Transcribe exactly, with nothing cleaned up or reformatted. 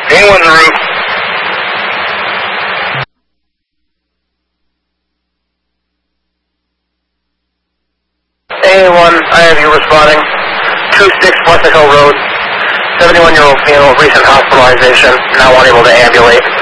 Anyone en route. A one, I have you responding. two six Pleasant Hill Road. seventy-one-year-old female, recent hospitalization, now unable to ambulate.